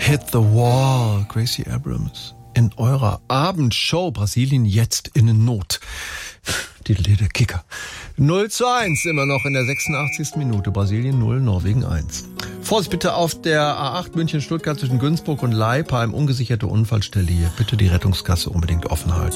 Hit the Wall, Gracie Abrams. In eurer Abendshow Brasilien jetzt in Not. Die Lede Kicker. 0:1 immer noch in der 86. Minute. Brasilien 0, Norwegen 1. Vorsicht bitte auf der A8 München-Stuttgart zwischen Günzburg und Leipheim. Ungesicherte Unfallstelle hier. Bitte die Rettungsgasse unbedingt offen halten.